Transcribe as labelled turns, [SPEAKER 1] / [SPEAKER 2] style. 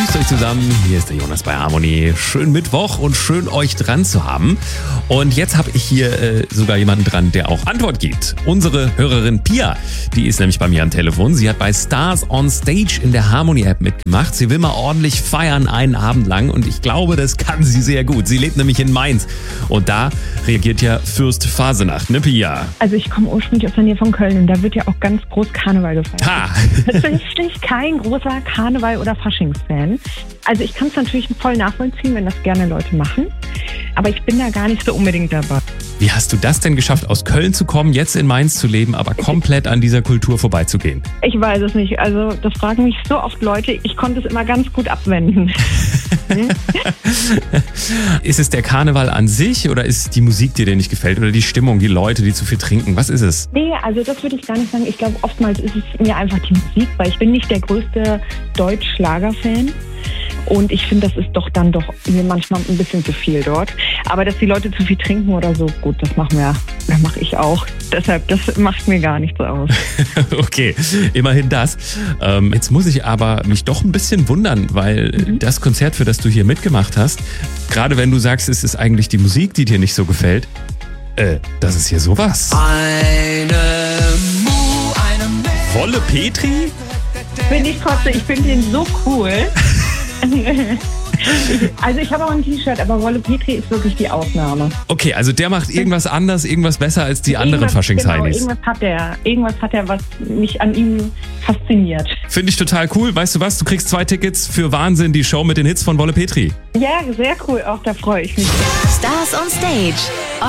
[SPEAKER 1] Grüßt euch zusammen, hier ist der Jonas bei Harmony. Schön Mittwoch und schön euch dran zu haben. Und jetzt habe ich hier sogar jemanden dran, der auch Antwort gibt. Unsere Hörerin Pia, die ist nämlich bei mir am Telefon. Sie hat bei Stars on Stage in der Harmony App mitgemacht. Sie will mal ordentlich feiern einen Abend lang und ich glaube, das kann sie sehr gut. Sie lebt nämlich in Mainz und da reagiert ja Fürst Fasenacht, ne Pia?
[SPEAKER 2] Also ich komme ursprünglich aus der Nähe von Köln und da wird ja auch ganz groß Karneval gefeiert.
[SPEAKER 1] Ha!
[SPEAKER 2] Tatsächlich kein großer Karneval- oder Faschingsfan. Also ich kann es natürlich voll nachvollziehen, wenn das gerne Leute machen, aber ich bin da gar nicht so unbedingt dabei.
[SPEAKER 1] Wie hast du das denn geschafft, aus Köln zu kommen, jetzt in Mainz zu leben, aber komplett an dieser Kultur vorbeizugehen?
[SPEAKER 2] Ich weiß es nicht. Also das fragen mich so oft Leute. Ich konnte es immer ganz gut abwenden.
[SPEAKER 1] Ist es der Karneval an sich oder ist es die Musik, die dir nicht gefällt oder die Stimmung, die Leute, die zu viel trinken? Was ist es?
[SPEAKER 2] Nee, also das würde ich gar nicht sagen. Ich glaube, oftmals ist es mir einfach die Musik, weil ich bin nicht der größte Deutsch-Schlager-Fan. Und ich finde, das ist doch mir manchmal ein bisschen zu viel dort. Aber dass die Leute zu viel trinken oder so, gut, das mache ich auch. Deshalb, das macht mir gar nichts aus.
[SPEAKER 1] Okay, immerhin das. Jetzt muss ich aber mich doch ein bisschen wundern, weil das Konzert, für das du hier mitgemacht hast, gerade wenn du sagst, es ist eigentlich die Musik, die dir nicht so gefällt, das ist hier sowas. Wolle Petri?
[SPEAKER 2] Finde ich trotzdem, ich finde den so cool. Also ich habe auch ein T-Shirt, aber Wolle Petri ist wirklich die Ausnahme.
[SPEAKER 1] Okay, also der macht irgendwas anders, irgendwas besser als die anderen Faschingsheinis.
[SPEAKER 2] Genau, irgendwas hat er, was mich an ihm fasziniert.
[SPEAKER 1] Finde ich total cool. Weißt du was, du kriegst 2 Tickets für Wahnsinn, die Show mit den Hits von Wolle Petri.
[SPEAKER 2] Ja, sehr cool, auch da freue ich mich.
[SPEAKER 3] Stars on Stage.